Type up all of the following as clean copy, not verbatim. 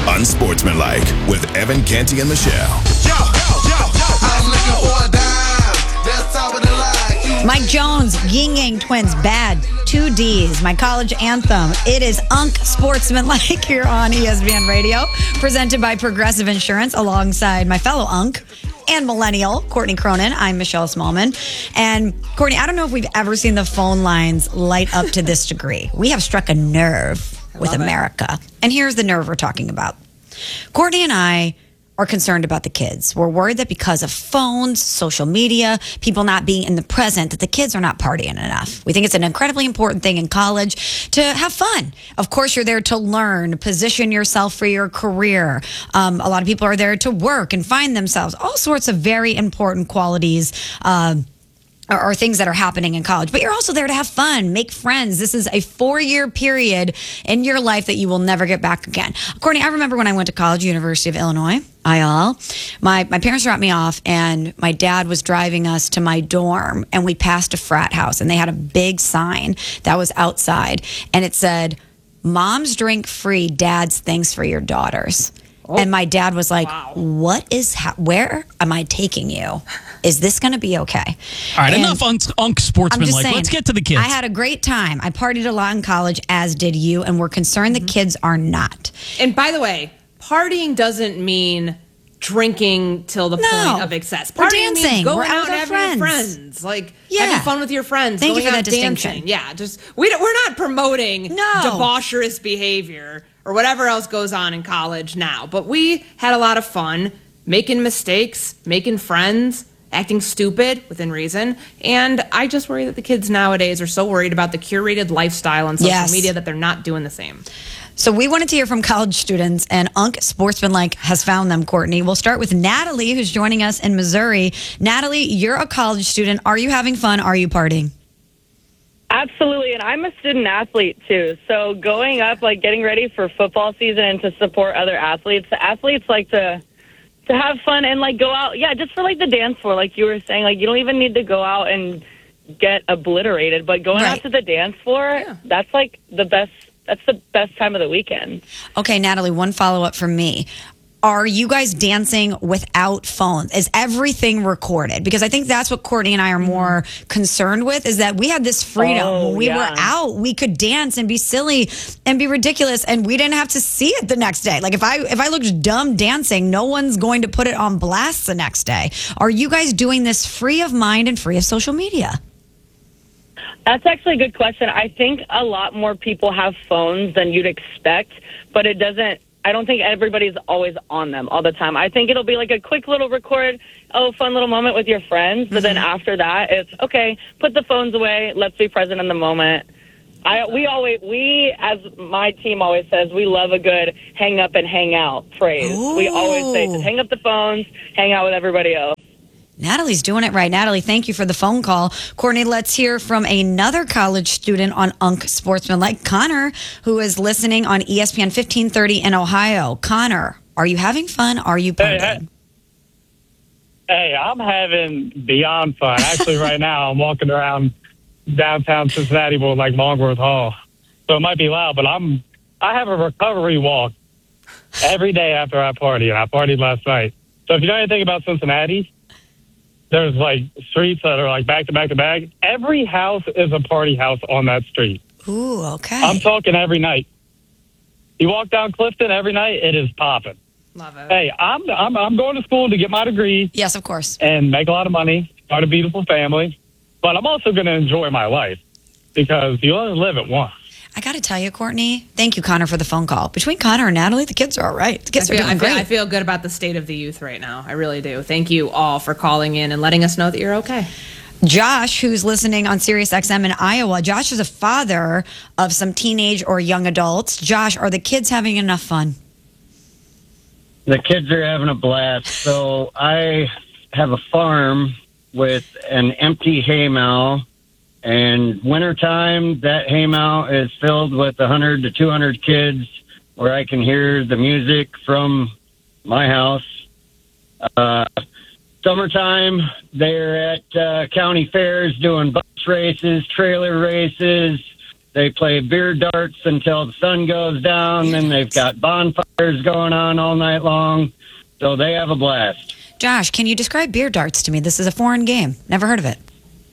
Unsportsmanlike with Evan Canty and Michelle. Yo, I'm looking for a dime. That's top of the line. Mike Jones, Ying Yang Twins, Bad, 2 Ds, my college anthem. It is Unsportsmanlike here on ESPN Radio, presented by Progressive Insurance, alongside my fellow Unk and millennial, Courtney Cronin. I'm Michelle Smallman. And Courtney, I don't know if we've ever seen the phone lines light up to this degree. We have struck a nerve with America. And here's the nerve we're talking about. Courtney and I are concerned about the kids. We're worried that because of phones, social media, people not being in the present, that the kids are not partying enough. We think it's an incredibly important thing in college to have fun. Of course, you're there to learn, position yourself for your career. A lot of people are there to work and find themselves. All sorts of very important qualities or things that are happening in college. But you're also there to have fun, make friends. This is a 4-year period in your life that you will never get back again. Courtney, I remember when I went to college, University of Illinois, IL. My parents dropped me off, and my dad was driving us to my dorm, and we passed a frat house, and they had a big sign that was outside, and it said, "Moms drink free, dads thanks for your daughters." And my dad was like, "What is, where am I taking you? Is this going to be okay?" All right, enough sportsmanlike. Let's get to the kids. I had a great time. I partied a lot in college, as did you, and we're concerned the kids are not. And by the way, partying doesn't mean drinking till the point of excess. We're Partying dancing. means going We're out out and with having friends. friends. Like, Yeah. having fun with your friends. Thank you going for out that distinction. dancing. Yeah, just we're not promoting debaucherous behavior or whatever else goes on in college now. But we had a lot of fun making mistakes, making friends, acting stupid within reason. And I just worry that the kids nowadays are so worried about the curated lifestyle on social media that they're not doing the same. So we wanted to hear from college students, and Sportsmanlike has found them, Courtney. We'll start with Natalie, who's joining us in Missouri. Natalie, you're a college student. Are you having fun? Are you partying? Absolutely, and I'm a student athlete too. So going up, like getting ready for football season and to support other athletes, the athletes like to have fun and like go out, just for like the dance floor, like you were saying. Like you don't even need to go out and get obliterated, but going out to the dance floor, that's like the best. That's the best time of the weekend. Okay, Natalie, one follow-up from me. Are you guys dancing without phones? Is everything recorded? Because I think that's what Courtney and I are more concerned with, is that we had this freedom. When we were out, we could dance and be silly and be ridiculous, and we didn't have to see it the next day. Like if I looked dumb dancing, no one's going to put it on blast the next day. Are you guys doing this free of mind and free of social media? That's actually a good question. I think a lot more people have phones than you'd expect, but I don't think everybody's always on them all the time. I think it'll be like a quick little record, fun little moment with your friends, but then after that, it's, okay, put the phones away, let's be present in the moment. We, as my team always says, we love a good hang up and hang out phrase. Ooh. We always say, just hang up the phones, hang out with everybody else. Natalie's doing it right. Natalie, thank you for the phone call. Courtney, let's hear from another college student on Sportsmanlike, Connor, who is listening on ESPN 1530 in Ohio. Connor, are you having fun? Are you partying? Hey, I'm having beyond fun. Actually, right now, I'm walking around downtown Cincinnati with like Longworth Hall. So it might be loud, but I have a recovery walk every day after I party, and I partied last night. So if you know anything about Cincinnati, there's like streets that are like back to back to back. Every house is a party house on that street. Ooh, okay. I'm talking every night. You walk down Clifton every night, it is popping. Love it. Hey, I'm going to school to get my degree. Yes, of course. And make a lot of money, start a beautiful family. But I'm also going to enjoy my life because you only live it once. I got to tell you, Courtney, thank you, Connor, for the phone call. Between Connor and Natalie, the kids are all right. The kids are doing great. I feel good about the state of the youth right now. I really do. Thank you all for calling in and letting us know that you're okay. Josh, who's listening on Sirius XM in Iowa, Josh is a father of some teenage or young adults. Josh, are the kids having enough fun? The kids are having a blast. So I have a farm with an empty haymow. And wintertime, that haymow is filled with 100 to 200 kids where I can hear the music from my house. Summertime, they're at county fairs doing bus races, trailer races, They play beer darts until the sun goes down, and they've got bonfires going on all night long. So they have a blast. Josh, can you describe beer darts to me? This is a foreign game. Never heard of it.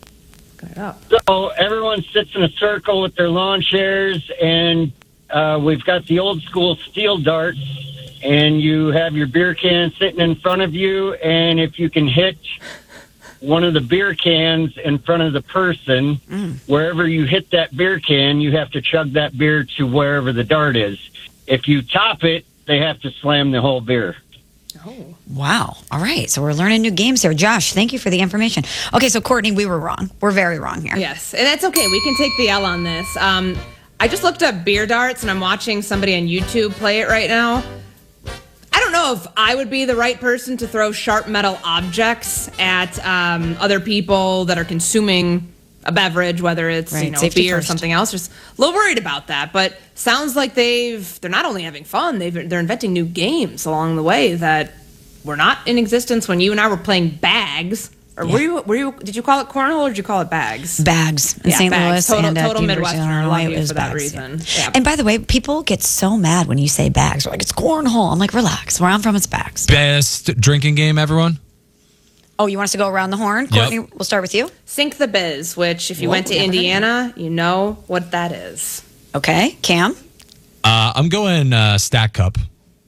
So everyone sits in a circle with their lawn chairs, and we've got the old school steel darts, and you have your beer can sitting in front of you, and if you can hit one of the beer cans in front of the person, wherever you hit that beer can, you have to chug that beer to wherever the dart is. If you top it, they have to slam the whole beer. Oh. Wow. All right. So we're learning new games here. Josh, thank you for the information. Okay, so Courtney, we were wrong. We're very wrong here. Yes, and that's okay. We can take the L on this. I just looked up beer darts, and I'm watching somebody on YouTube play it right now. I don't know if I would be the right person to throw sharp metal objects at other people that are consuming a beverage, whether it's beer or something else. Just a little worried about that, but sounds like they're not only having fun, they're inventing new games along the way that were not in existence when you and I were playing bags. Or were you? Did you call it cornhole or did you call it bags? Bags in St. Louis. Total Midwesterner. Love you for that reason. Yeah. And by the way, people get so mad when you say bags. They're like, it's cornhole. I'm like, relax. Where I'm from, it's bags. Best drinking game, everyone? Oh, you want us to go around the horn? Courtney, we'll start with you. Sink the Biz, which if you went to Indiana, you know what that is. Okay. Cam? I'm going Stack Cup.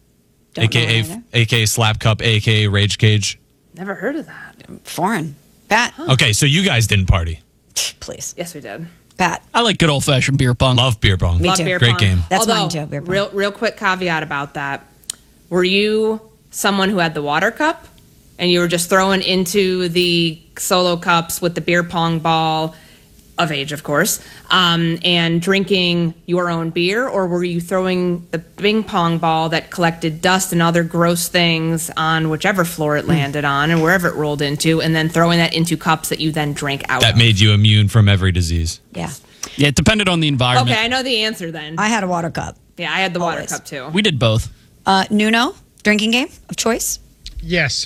AKA Slap Cup, AKA Rage Cage. Never heard of that. Foreign. Pat? Okay, so you guys didn't party. Please. Yes, we did. Pat? I like good old-fashioned beer pong. Love beer pong. Me too. Great game. That's mine too, beer pong. Real quick caveat about that. Were you someone who had the water cup and you were just throwing into the solo cups with the beer pong ball, of age, of course, and drinking your own beer? Or were you throwing the ping pong ball that collected dust and other gross things on whichever floor it landed on and wherever it rolled into, and then throwing that into cups that you then drank out That of? made you immune from every disease. Yeah. Yeah, it depended on the environment. Okay, I know the answer then. I had a water cup. Yeah, I had the water cup too. We did both. Nuno, drinking game of choice? Yes.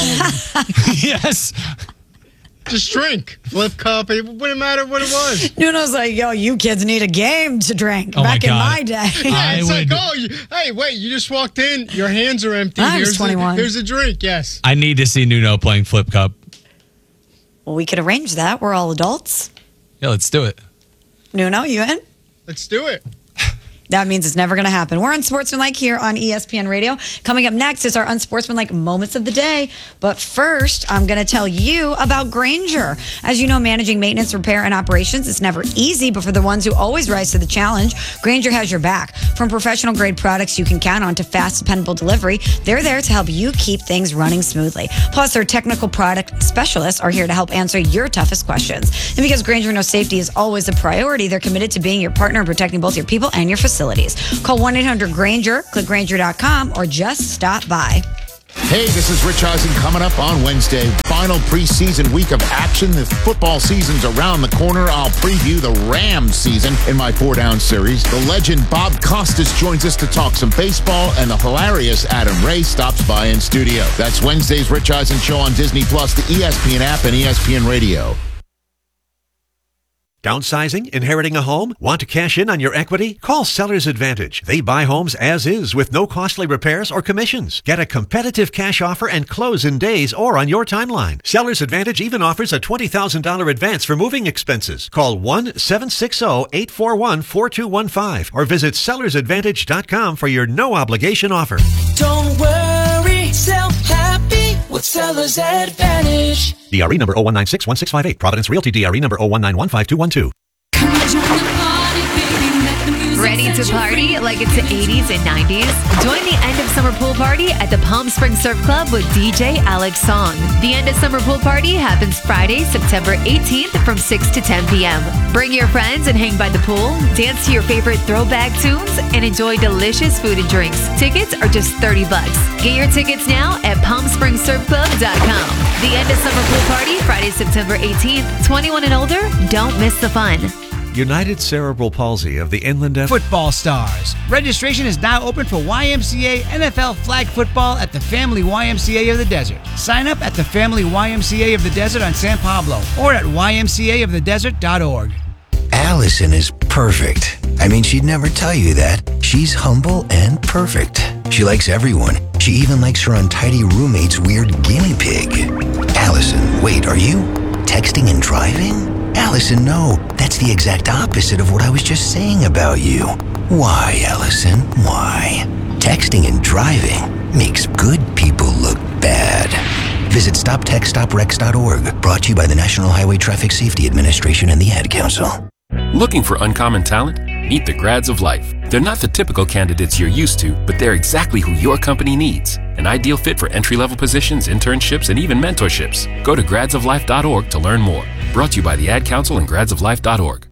Yes. Just drink. Flip cup. It wouldn't matter what it was. Nuno's like, yo, you kids need a game to drink. Oh Back my in God. my day. Yeah, it's like, hey, wait, you just walked in. Your hands are empty. I was 21. Here's a drink. Yes. I need to see Nuno playing Flip Cup. Well, we could arrange that. We're all adults. Yeah, let's do it. Nuno, you in? Let's do it. That means it's never going to happen. We're Unsportsmanlike here on ESPN Radio. Coming up next is our Unsportsmanlike Moments of the Day. But first, I'm going to tell you about Grainger. As you know, managing maintenance, repair, and operations is never easy, but for the ones who always rise to the challenge, Grainger has your back. From professional-grade products you can count on to fast, dependable delivery, they're there to help you keep things running smoothly. Plus, their technical product specialists are here to help answer your toughest questions. And because Grainger knows safety is always a priority, they're committed to being your partner and protecting both your people and your facilities. Call 1-800-GRAINGER, click Grainger.com, or just stop by. Hey, this is Rich Eisen coming up on Wednesday. Final preseason week of action. The football season's around the corner. I'll preview the Rams season in my 4-Down series. The legend Bob Costas joins us to talk some baseball, and the hilarious Adam Ray stops by in studio. That's Wednesday's Rich Eisen Show on Disney+, the ESPN app, and ESPN Radio. Downsizing? Inheriting a home? Want to cash in on your equity? Call Sellers Advantage. They buy homes as is with no costly repairs or commissions. Get a competitive cash offer and close in days or on your timeline. Sellers Advantage even offers a $20,000 advance for moving expenses. Call 1-760-841-4215 or visit sellersadvantage.com for your no-obligation offer. Don't worry, sell happy with Sellers Advantage. DRE number 01961658. Providence Realty DRE number 01915212. Ready to party like it's the 80s and 90s? Join the end of summer pool party at the Palm Springs Surf Club with DJ Alex Song. The end of summer pool party happens Friday, September 18th from 6 to 10 p.m. Bring your friends and hang by the pool, dance to your favorite throwback tunes, and enjoy delicious food and drinks. Tickets are just $30. Get your tickets now at PalmSpringsSurfClub.com. The end of summer pool party, Friday, September 18th. 21 and older, don't miss the fun. United Cerebral Palsy of the Inland Football Stars. Registration is now open for YMCA NFL flag football at the Family YMCA of the Desert. Sign up at the Family YMCA of the Desert on San Pablo or at ymcaofthedesert.org. Allison is perfect. I mean, she'd never tell you that. She's humble and perfect. She likes everyone. She even likes her untidy roommate's weird guinea pig. Allison, wait, are you texting and driving? Allison, no. That's the exact opposite of what I was just saying about you. Why, Allison? Why? Texting and driving makes good people look bad. Visit StopTextStopRex.org. Brought to you by the National Highway Traffic Safety Administration and the Ad Council. Looking for uncommon talent? Meet the Grads of Life. They're not the typical candidates you're used to, but they're exactly who your company needs. An ideal fit for entry-level positions, internships, and even mentorships. Go to gradsoflife.org to learn more. Brought to you by the Ad Council and gradsoflife.org.